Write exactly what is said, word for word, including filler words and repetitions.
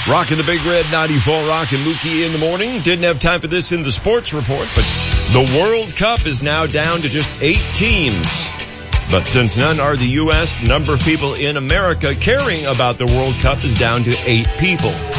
Rocking the Big Red ninety-four, Rock and Mookie in the morning. Didn't have time for this in the sports report, but the World Cup is now down to just eight teams. But since none are the U S, the number of people in America caring about the World Cup is down to eight people.